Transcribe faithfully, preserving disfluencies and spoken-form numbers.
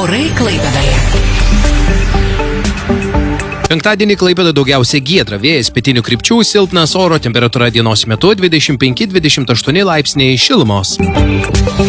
Orai Klaipėdoje. Penktadienį Klaipėdoje daugiausiai giedra, vėjas pietinių krypčių, silpnas oro, temperatūra dienos metu dvidešimt penki dvidešimt aštuoni laipsniai šilumos.